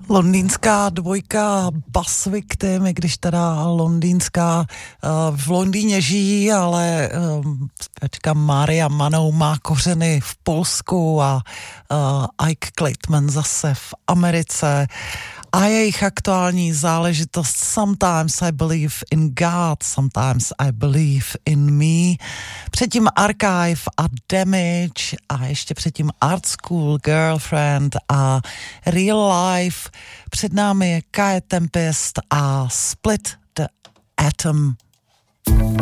Londýnská dvojka Buzz Victim, i když teda londýnská v Londýně žijí, ale zpěvačka Maria Manou má kořeny v Polsku a Ike Clayton zase v Americe. A jejich aktuální záležitost Sometimes I Believe in God, Sometimes I Believe in Me. Předtím Archive a Damage a ještě předtím Art School, Girlfriend a Real Life. Před námi je Kae Tempest a Split the Atom.